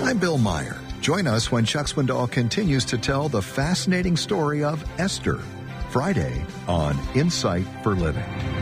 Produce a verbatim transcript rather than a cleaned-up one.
I'm Bill Meyer. Join us when Chuck Swindoll continues to tell the fascinating story of Esther, Friday on Insight for Living.